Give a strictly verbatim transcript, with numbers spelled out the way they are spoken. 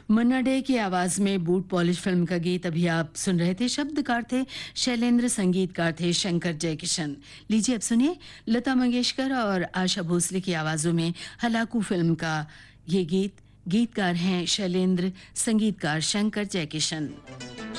Munna day की आवाज में बूट पॉलिश फिल्म का गीत अभी आप सुन रहे थे। शब्दकार थे शैलेंद्र, संगीतकार थे शंकर जयकिशन। लीजिए अब सुनिए लता मंगेशकर और आशा भोसले की आवाजों में हलाकू फिल्म का ये गीत। गीतकार हैं शैलेंद्र, संगीतकार शंकर जयकिशन।